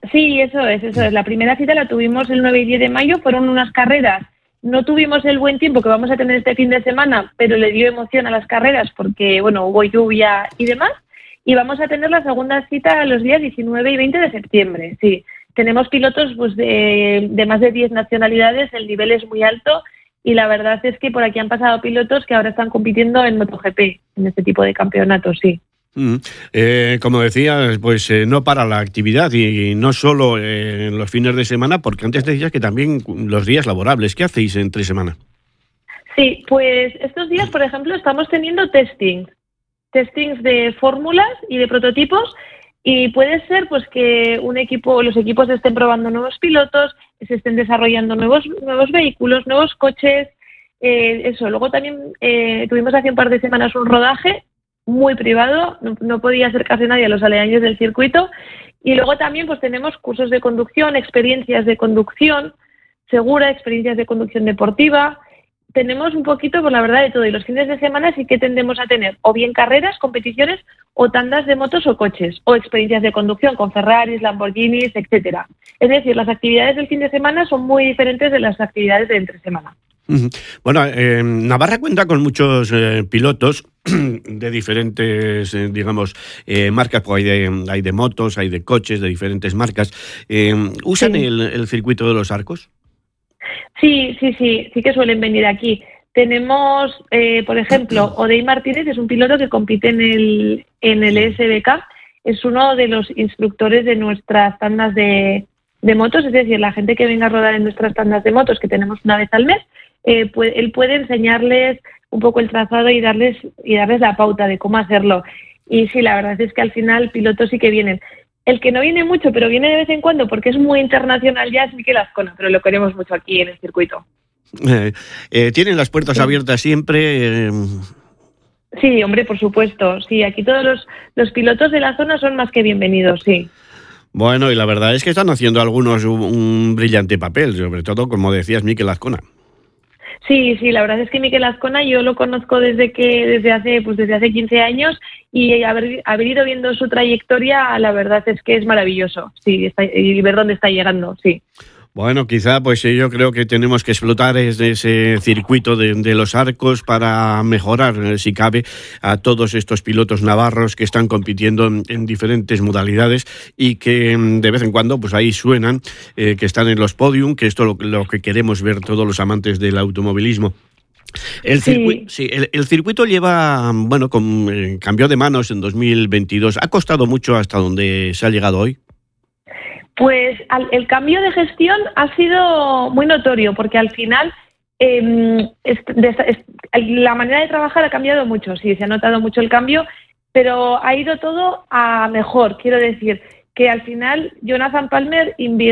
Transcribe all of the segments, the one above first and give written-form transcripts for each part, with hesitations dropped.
Sí, eso es. La primera cita la tuvimos el 9 y 10 de mayo, fueron unas carreras. No tuvimos el buen tiempo que vamos a tener este fin de semana, pero le dio emoción a las carreras porque, bueno, hubo lluvia y demás. Y vamos a tener la segunda cita los días 19 y 20 de septiembre, sí. Tenemos pilotos pues de más de 10 nacionalidades, el nivel es muy alto y la verdad es que por aquí han pasado pilotos que ahora están compitiendo en MotoGP, en este tipo de campeonatos, sí. Como decías, pues no para la actividad y no solo en los fines de semana, porque antes decías que también los días laborables. ¿Qué hacéis entre semana? Sí, pues estos días, por ejemplo, estamos teniendo testings de fórmulas y de prototipos y puede ser pues que los equipos estén probando nuevos pilotos, se estén desarrollando nuevos vehículos, nuevos coches, eso. Luego también tuvimos hace un par de semanas un rodaje muy privado, no podía acercarse nadie a los aledaños del circuito. Y luego también pues tenemos cursos de conducción, experiencias de conducción segura, experiencias de conducción deportiva. Tenemos un poquito, pues la verdad, de todo. Y los fines de semana sí que tendemos a tener o bien carreras, competiciones, o tandas de motos o coches, o experiencias de conducción con Ferraris, Lamborghinis, etcétera. Es decir, las actividades del fin de semana son muy diferentes de las actividades de entre semana. Bueno, Navarra cuenta con muchos pilotos de diferentes, digamos, marcas, pues hay de motos, hay de coches, de diferentes marcas. ¿Usan el circuito de los Arcos? Sí que suelen venir aquí. Tenemos, por ejemplo, Odey Martínez, es un piloto que compite en el ESBK, es uno de los instructores de nuestras tandas de motos, es decir, la gente que venga a rodar en nuestras tandas de motos, que tenemos una vez al mes, él puede enseñarles un poco el trazado y darles la pauta de cómo hacerlo. Y sí, la verdad es que al final pilotos sí que vienen. El que no viene mucho, pero viene de vez en cuando porque es muy internacional ya, es Mikel Azcona, pero lo queremos mucho aquí en el circuito. ¿Tienen las puertas abiertas siempre? Sí, hombre, por supuesto. Sí, aquí todos los pilotos de la zona son más que bienvenidos, sí. Bueno, y la verdad es que están haciendo algunos un brillante papel, sobre todo, como decías, Mikel Azcona. Sí, la verdad es que Mikel Azcona yo lo conozco desde hace 15 años y haber ido viendo su trayectoria, la verdad es que es maravilloso, sí, y ver dónde está llegando, sí. Bueno, quizá pues yo creo que tenemos que explotar ese circuito de los Arcos para mejorar, si cabe, a todos estos pilotos navarros que están compitiendo en diferentes modalidades y que de vez en cuando pues ahí suenan, que están en los podium, que esto es lo que queremos ver todos los amantes del automovilismo. El circuito lleva, bueno, cambió de manos en 2022. ¿Ha costado mucho hasta donde se ha llegado hoy? Pues el cambio de gestión ha sido muy notorio porque al final la manera de trabajar ha cambiado mucho, sí, se ha notado mucho el cambio, pero ha ido todo a mejor. Quiero decir que al final Jonathan Palmer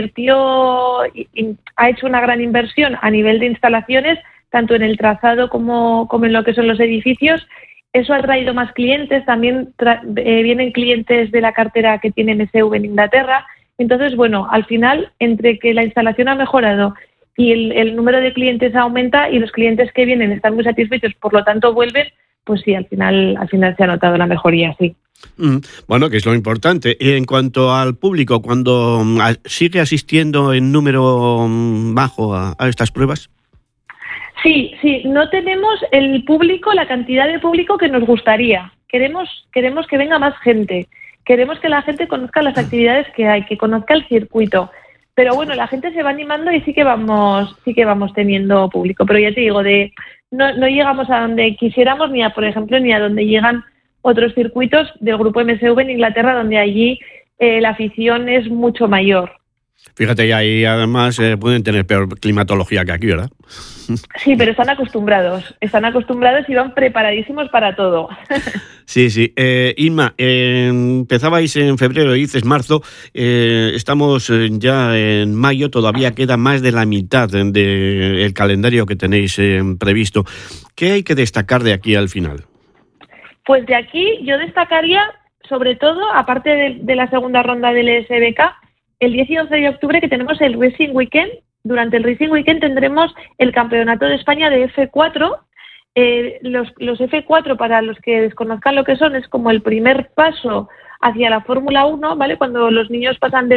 ha hecho una gran inversión a nivel de instalaciones, tanto en el trazado como en lo que son los edificios. Eso ha traído más clientes, también vienen clientes de la cartera que tiene MSV en Inglaterra. Entonces, bueno, al final, entre que la instalación ha mejorado y el número de clientes aumenta y los clientes que vienen están muy satisfechos, por lo tanto vuelven, pues sí, al final se ha notado la mejoría, sí. Bueno, que es lo importante. En cuanto al público, ¿cuando sigue asistiendo en número bajo a estas pruebas? Sí, no tenemos la cantidad de público que nos gustaría. Queremos que venga más gente. Queremos que la gente conozca las actividades que hay, que conozca el circuito. Pero bueno, la gente se va animando y sí que vamos teniendo público. Pero ya te digo, no llegamos a donde quisiéramos, por ejemplo, ni a donde llegan otros circuitos del grupo MSV en Inglaterra, donde allí la afición es mucho mayor. Fíjate, y ahí además pueden tener peor climatología que aquí, ¿verdad? Sí, pero están acostumbrados y van preparadísimos para todo. Sí. Inma, empezabais en febrero, dices marzo, estamos ya en mayo, todavía queda más de la mitad del calendario que tenéis previsto. ¿Qué hay que destacar de aquí al final? Pues de aquí yo destacaría, sobre todo, aparte de la segunda ronda del ESBK, el 10 y 11 de octubre que tenemos el Racing Weekend. Durante el Racing Weekend tendremos el Campeonato de España de F4. Los F4, para los que desconozcan lo que son, es como el primer paso hacia la Fórmula 1, ¿vale? Cuando los niños pasan de